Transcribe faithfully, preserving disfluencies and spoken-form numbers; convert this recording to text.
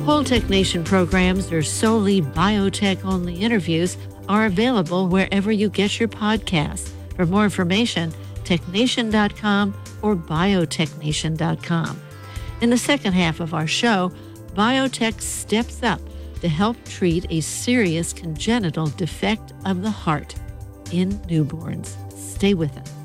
Whole Tech Nation programs or solely biotech-only interviews are available wherever you get your podcasts. For more information, tech nation dot com or biotech nation dot com. In the second half of our show, Biotech steps up to help treat a serious congenital defect of the heart in newborns. Stay with us.